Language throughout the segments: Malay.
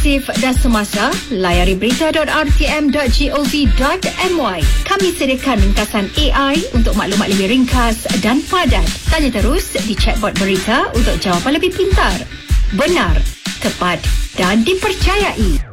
dan semasa, layari berita.rtm.gov.my. Kami sediakan ringkasan AI untuk maklumat lebih ringkas dan padat. Tanya terus di chatbot berita untuk jawapan lebih pintar, benar, tepat dan dipercayai.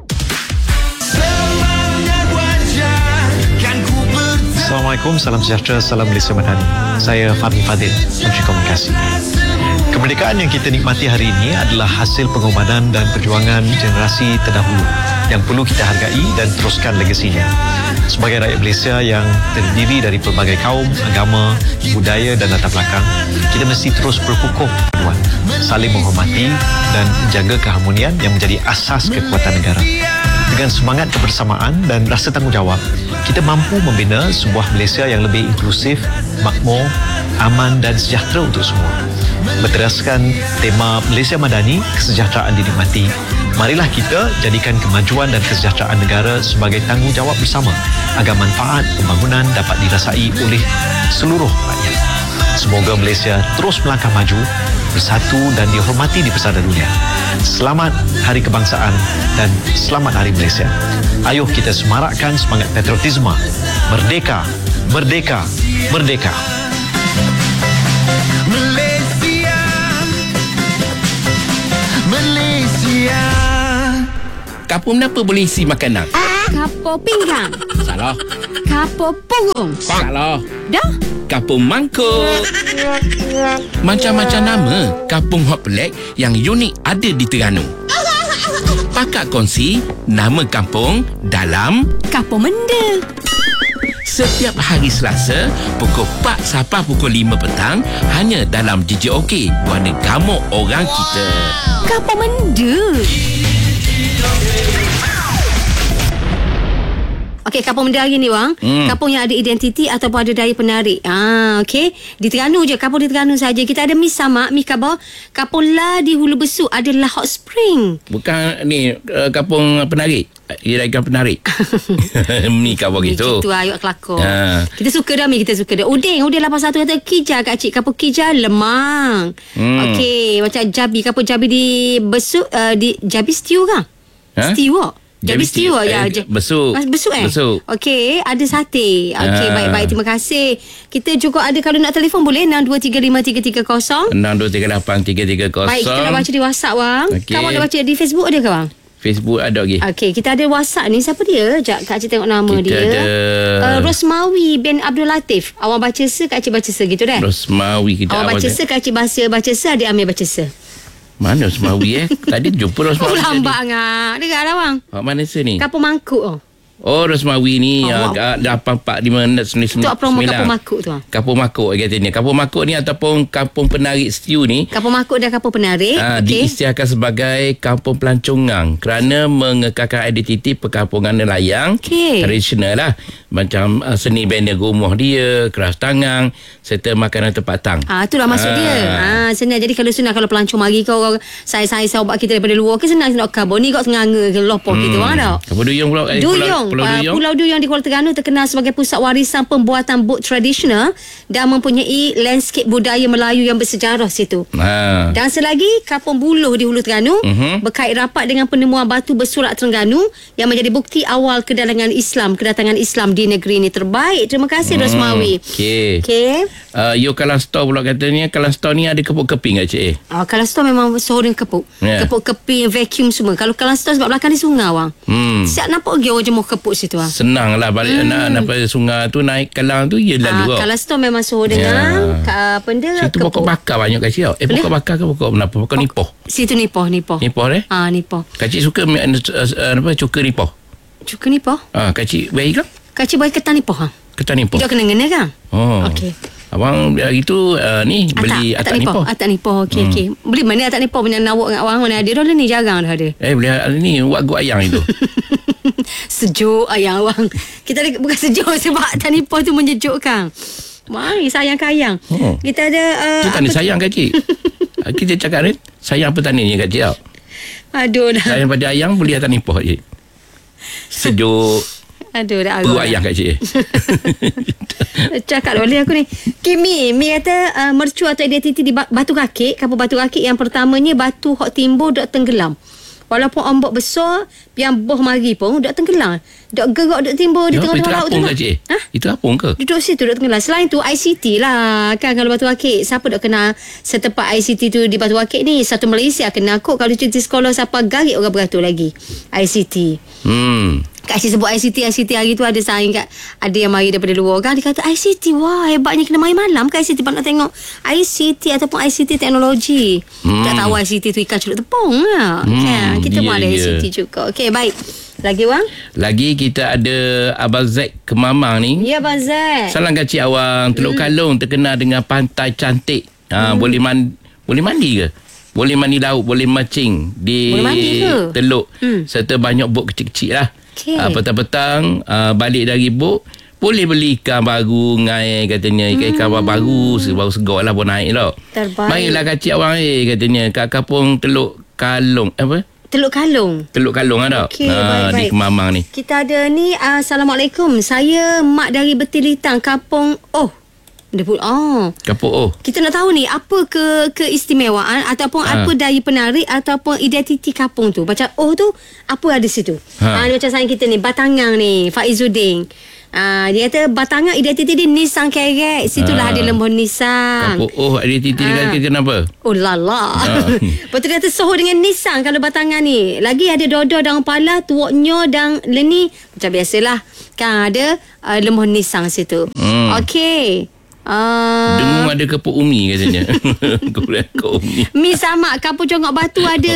Assalamualaikum, salam sejahtera, salam Malaysia Madani. Saya Fahmi Fadil, Menteri Komunikasi. Kemerdekaan yang kita nikmati hari ini adalah hasil pengorbanan dan perjuangan generasi terdahulu yang perlu kita hargai dan teruskan legasinya. Sebagai rakyat Malaysia yang terdiri dari pelbagai kaum, agama, budaya dan latar belakang, kita mesti terus berkukuh persatuan, saling menghormati dan menjaga keharmonian yang menjadi asas kekuatan negara. Dengan semangat kebersamaan dan rasa tanggungjawab, kita mampu membina sebuah Malaysia yang lebih inklusif, makmur, aman dan sejahtera untuk semua. Berteraskan tema Malaysia Madani, kesejahteraan dinikmati, marilah kita jadikan kemajuan dan kesejahteraan negara sebagai tanggungjawab bersama agar manfaat pembangunan dapat dirasai oleh seluruh rakyat. Semoga Malaysia terus melangkah maju, bersatu dan dihormati di pesada dunia. Selamat Hari Kebangsaan dan selamat Hari Malaysia. Ayuh kita semarakkan semangat patriotisme. Merdeka, merdeka, merdeka. Malaysia, Malaysia. Kapur kenapa boleh isi makanan? Kapur pinggang. Salah. Kapur punggung. Salah. Dah? Kapur mangkuk. Macam-macam nama kampung hot pelik yang unik ada di Terengganu. Pakak kongsi nama kampung dalam Kapur Menda. setiap hari Selasa pukul 4 sampai pukul 5 petang hanya dalam DJ OK, Warna Gamuk Orang Kita. Kapur Menda. Okey, kampung Menda hari ni, Wang. Kampung yang ada identiti ataupun ada daya penarik. Okey. Di Terengganu je. Kampung di Terengganu saja. Kita ada Mi Samak, Mi Khabar. Kampung La di Hulu Besuk adalah hot spring. Bukan ni kampung penarik. Ia ikan penarik. Mi Khabar gitu. Itu ayat kelakor. Kita suka dah, Mi. Kita suka dah. Uding 81 kata Kija kat cik. Kampung Kija lemang. Okey. Macam Jabi. Kampung Jabi di Besuk. Di Jabi stew kah? Stew kah? Jabi stew ya. Besuk. Besuk Besuk. Okey, ada sate. Okey, baik-baik, terima kasih. Kita juga ada, kalau nak telefon boleh 62353330. 62383330. Baik, kita nak baca di WhatsApp, Wang. Okay. Kamu nak baca di Facebook ada ke, Wang? Facebook ada lagi. Okey, kita ada WhatsApp ni. Siapa dia? Sekejap, Kak Cik tengok nama Kita dia. ada Rosmawi bin Abdul Latif. Awak baca se, Kak Cik baca se gitu dah. Rosmawi kita. Awak baca se, Kak Cik baca se, adik Amir baca se. Mana Rosmawi Tadi jumpa Rosmawi. Lambat ngak. Dekat lah, Wang. Mana ni? Kapur Mangkuk tu. Oh, Rosmawi ni 845 Tu promo Kapur Mangkuk tu. Kapur Mangkuk katanya. Kapur Mangkuk ni ataupun kampung penarik stew ni. Kapur Mangkuk dan Kapur Penarik. Diisytiharkan sebagai kampung pelancongan kerana mengekalkan identiti perkampungan nelayan tradisional lah. Macam seni benda rumah dia, keras tangan serta makanan tempatang. Itulah maksud dia. Senang. Jadi kalau senang, kalau pelancong mari kau saya sahabat kita daripada luar ke senang nak kabur ni kau nganga ke lopoh kita orang tak. Kapur Duyung pula. Pulau Duyung di Kuala Terengganu terkenal sebagai pusat warisan pembuatan bot tradisional dan mempunyai landscape budaya Melayu yang bersejarah situ. Dan selagi Kampung Buluh di Hulu Terengganu berkait rapat dengan penemuan batu bersurat Terengganu yang menjadi bukti awal kedatangan Islam di negeri ini. Terbaik. Terima kasih Rosmawi. Okey. Yo Kalang Store pula katanya. Kalang Store ni ada kepuk keping tak, Cik? Kalang Store memang sorang kepuk. Kepuk keping, vacuum semua. Kalau Kalang Store sebab belakang di sungai, Wang. Siap nampak pergi orang jemur kepuk situ. Senang lah balik nak sungai tu, naik Kalang tu je lalu. Kalang Store memang suruh dengan benda situ pokok bakar banyak kat Cik. Pokok bakar ke pokok kenapa? Pokok nipoh. Situ nipoh. Nipoh Nipoh. Kak Cik suka cuka nipoh. Cuka nipoh? Kak Cik baik ke? Kak Cik baik ketan nipoh. Ketan nipoh. Tidak kena-kena kan? Okey. Abang itu ni beli atak nipoh. Atak nipoh. Okey. Beli mana atak nipoh punya nawak dengan orang mana ada? Dah ni jarang dah ada. Beli ni wak gua ayang itu. Sejuk ayang, Wang. Kita ada, bukan sejuk sebab atak nipoh tu menyejukkan. Mari sayang kayang. Kita ada kita ni sayang Kak Cik. Kita cakap ni sayang petani ni Kak Cik. Aduh dah. Sayang pada ayang beli atak nipoh je. Sejuk. Aduh dah perlu ayah kat Cik. Cakap boleh aku ni. Kimi kata mercu atau identiti di Batu Rakit. Kampung Batu Rakit yang pertamanya batu hok timbul dok tenggelam. Walaupun ombak besar, yang boh mari pun dok tenggelam. Dok gerak, dok timbul di tengah-tengah laut tu. Itu apung ke, Cik? Itu apung ke? Duduk situ, dok tenggelam. Selain tu, ICT lah. Kan kalau Batu Akik, siapa dok kena setempat ICT tu di Batu Akik ni? Satu Malaysia kena kot. Kalau cuti sekolah, siapa garik orang beratur lagi. ICT. Kak Cik sebut ICT hari tu ada saing kat, ada yang mari daripada luar kan, dia kata ICT, wah hebatnya, kena main malam kat ICT nak tengok ICT ataupun ICT teknologi. Tak tahu ICT tu ikan celup tepung lah. Kan kita pun ada ICT juga. Okey, baik. Lagi Wang? Lagi kita ada Abang Zack Kemamang ni. Ya Abang Zack. Salam kat Cik Awang. Teluk Kalong terkenal dengan pantai cantik. Boleh mandi ke? Boleh mandi laut, boleh mancing di teluk. Serta banyak bot kecil-kecil lah. Petang-petang balik dari bot, boleh beli ikan baru, ngai katanya. Ikan baru segar lah pun naik tau. Terbaik. Marilah kat Cik Awang katanya kat kampung Teluk Kalong. Apa? Teluk Kalong ada. Baik. Di Kemamang ni. Kita ada ni, Assalamualaikum. Saya Mak dari Betilitang, kampung Kampung kita nak tahu ni apa keistimewaan ataupun apa daya penarik ataupun identiti kampung tu. Macam tu apa ada situ. Macam sayang kita ni Batangang ni Faizuddin. Dia kata Batangang identiti dia Nissan Kerek. Situlah ada lembah Nissan. Kampung identiti dia kata kenapa? Oh lala. Lepas tu dia kata soho dengan Nissan kalau Batangang ni. Lagi ada Dodo dan Pala, Tuoknyo dan Leni. Macam biasalah kan ada lembah Nissan situ. Okey. Dengung ada kepuk umi katanya. Kepuk umi. Mi sama kampung Congok Batu ada.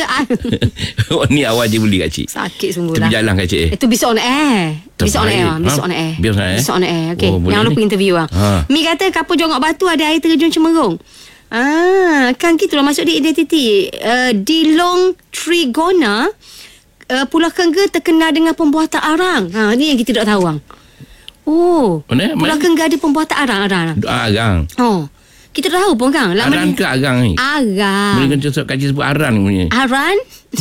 Ni awal je beli kat Cik. Sakit sungguh lah. Itu berjalan kat Cik. Itu besok on air. Besok on air. Okey. Jangan lupa interview lah. Mi kata kampung Congok Batu ada air terjun Cemerung. Kan gitulah maksud dia identiti. Dilong Trigona, Pulau Kengga terkenal dengan pembuatan arang. Ni yang kita tak tahu bang. Pulau Kengga ada pembuatan arang. Arang. Kita tahu pun kan. Arang ke arang ni? Arang. Boleh kaji sebut arang punya. Arang?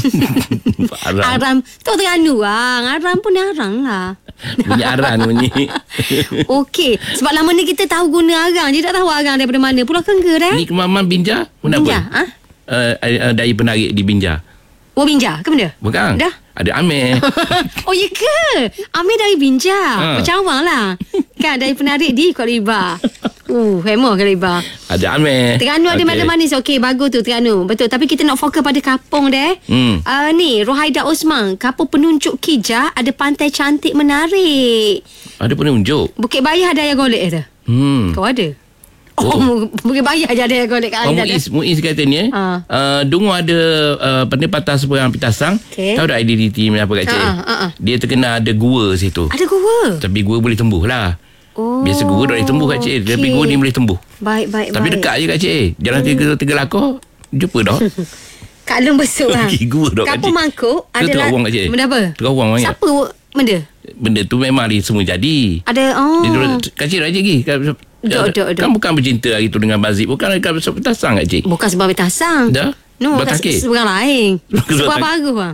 Arang. Tu Terengganu bang. Arang pun arang lah. Punya arang punya. Okey. Sebab lama ni kita tahu guna arang. Dia tak tahu arang daripada mana. Pulau Kengga dah. Ni Kemamang Binja. Binja? Daya penarik di Binja. Binja ke benda? Bukan. Dah. Ada Amir. Ya ke? Amir dari Binja. Macam awang lah. Kan dari penarik di Kuala Liba. Hemah Kuala Liba. Ada Amir. Terengganu ada manis-manis. Okey, bagus tu Terengganu. Betul. Tapi kita nak fokus pada kampung deh. Ni Rohaida Osman. Kampung Penunjuk Kijah ada pantai cantik menarik. Ada penunjuk? Bukit Bayah ada yang golek tu. Kau ada? Bukit Bayah je ada yang golek kat Muiz katanya Dungu ada pendapatan seberang Pitasang. Tahu tak identiti apa kat Cik? Dia terkena ada gua situ. Ada gua? Tapi gua boleh tembuh lah. Biasa gua tak boleh tembuh kat Cik. Tapi gua ni boleh tembuh. Baik. Tapi dekat je kat Cik. Jalan tiga lakor jumpa dah. Kak Long besuk lah. Kampung Mangkuk adalah benda apa? Terowang banyak. Siapa benda tu memang dia semua jadi. Ada kacik lagi lagi. Kan bukan bercinta hari tu dengan Bazib. Bukan sebab Petasang kat Cik. Bukan sebab Petasang. Dah? No, seberang lain. Sebuah baru bang.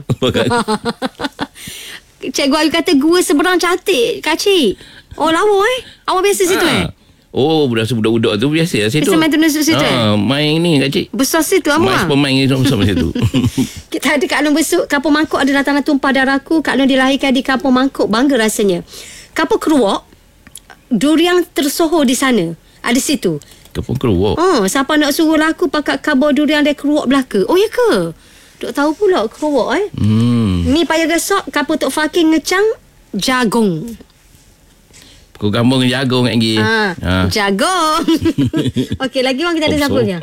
Cikgu Ayu kata gua seberang cantik Kak Cik. Lawa awak biasa situ budak-budak tu biasa situ. Main tennis situ main ni Kak Cik. Besar situ Main pemain ni besar situ. Kita ada Kak Long besuk. Kampung Mangkuk adalah tanah tumpah darahku. Kak Long dilahirkan di Kampung Mangkuk. Bangga rasanya. Kampung Keruak, durian tersohor di sana. Ada situ. Kampung Keruak. Siapa nak suruh laku pakai kabar durian dari Keruak belaka. Ya ke? Duk tahu pula Keruak Ni payah gesok. Kampung Tok Fakir Ngecang Jagung. Kau kampung jagung lagi. Jagung. Okey, lagi bang kita ada siapa je?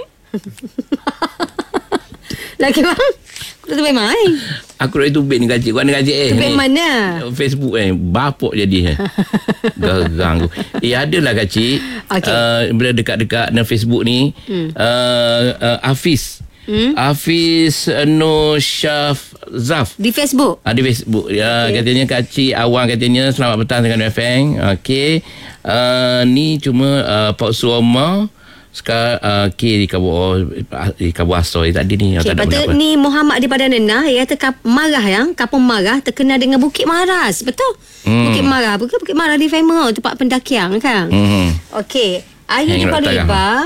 Lagi bang? Kita tu main. Aku dah tubik ni Kak Cik. Kau ada Kak Cik tubik mana? Facebook bapuk jadi. Garang aku. Adalah Kak Cik. Bila dekat-dekat dalam Facebook ni Hafiz. Hafiz Nur Syafzaf di Facebook. Di Facebook. Katanya Kak Cik Awang katanya selamat petang dengan FM. Okey. Ni cuma Pak Suoma sekarang di Kabu Asoi tadi ni. Betul ni Muhammad di Padanenah. Dia kata Marah Kampung Marah terkenal dengan Bukit Maras. Betul? Bukit Marah. Bukit Marah ni famous tempat pendakian kan. Okey. Ayu di Kuala Liba.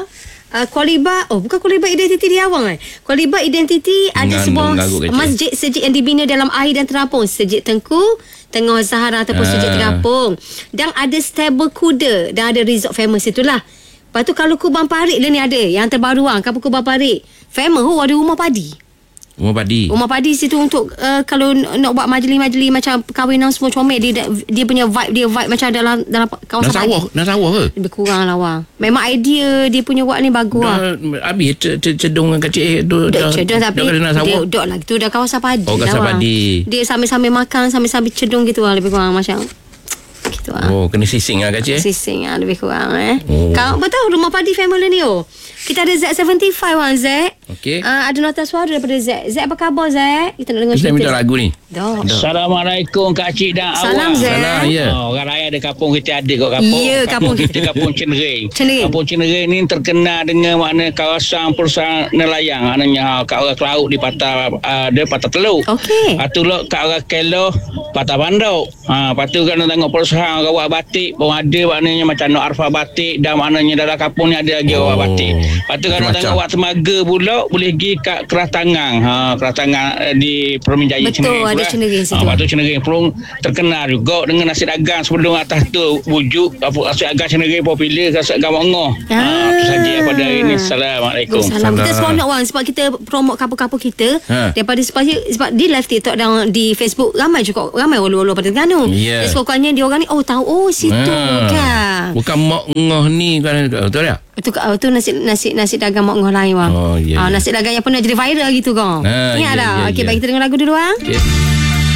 Kualibat, bukan Kualibat Identiti di Awang Kualibat Identiti ada sebuah masjid yang dibina dalam air dan terapung. Masjid Tengku, Tengah Zahara ataupun Masjid Terapung. Dan ada stable kuda dan ada resort famous itulah. Lepas tu kalau Kubang Parit ni ada yang terbaru kampung Kubang Parit. Famous ada rumah padi. Rumah padi situ untuk kalau nak buat majlis-majlis macam perkahwinan semua comel, dia punya vibe macam dalam kawasan padi. Dah sawah ke? Lebih kurang lah wang. Memang idea dia punya buat ni bagus lah. Habis cedung kecil cedung tapi dia duduk lah tu dah kawasan padi. Kawasan padi. Dia sambil-sambil makan, sambil-sambil cedung gitu lah, lebih kurang macam gitu lah. Kena sising lah kecil. Sising lah lebih kurang Kau betul rumah padi family ni Kita ada Z75 Z. Okey. Ada nota suara daripada Z. Z apa khabar Z? Kita nak dengar cerita. Kita minta lagu ni. Assalamualaikum Kak Cik dan Salam awak. Z. Salam ya. Orang raya di kampung kita ada kat kampung. Ya, kampung kita kampung Cenering. Cenering. Kampung Cenering ni terkenal dengan makna kawasan perusahaan nelayan. Maknanya kat orang Kelaut di patah dia patah Teluk. Okey. Patu lo kat orang Keloh patah Banduk. Patu kan tengok perusahaan orang buat batik pun ada, maknanya macam Nur Arfa batik, dan maknanya dalam kampung ni ada lagi orang batik. Patu kan tengok buat temaga pula boleh pergi kat Keras Tangang. Keras Tangang di Perumin Jaya Cenering. Betul, ada Cenering situ. Lepas tu Cenering pun terkenal juga dengan nasi dagang sebelum atas tu wujud nasi dagang Cenering popular nasi dagang Mak Ngoh. Itu saja pada hari ini. Assalamualaikum. Salam. Kita seronok wang sebab kita promote kampung-kampung kita daripada sebab di live TikTok dan di Facebook ramai ulu-ulu pada Terengganu. Yeah. Sekurang-kurangnya dia orang ni tahu situ kan. Bukan Mak Ngoh ni kan, betul tak? Itu nasi dagang Mak Ngoh lain wang. Nasi dagang yang pernah jadi viral gitu kan. Ingat tak? Okey, baik kita dengar lagu dulu wang. Okay.